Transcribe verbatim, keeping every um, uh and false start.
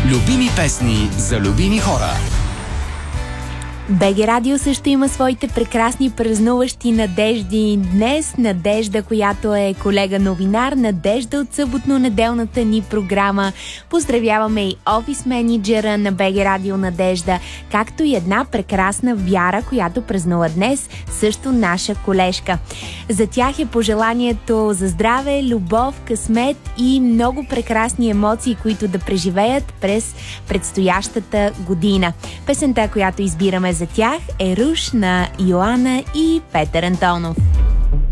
Любими песни за любими хора. БГ Радио също има своите прекрасни празнуващи Надежди. Днес Надежда, която е колега новинар, Надежда от съботно-неделната ни програма. Поздравяваме и офис менеджера на БГ Радио Надежда, както и една прекрасна Вяра, която празнува днес, също наша колежка. За тях е пожеланието за здраве, любов, късмет и много прекрасни емоции, които да преживеят през предстоящата година. Песента, която избираме за тях, е Руш на Йоана и Петър Антонов.